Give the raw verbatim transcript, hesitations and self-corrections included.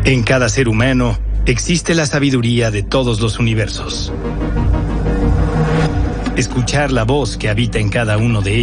En cada ser humano existe la sabiduría de todos los universos. Escuchar la voz que habita en cada uno de ellos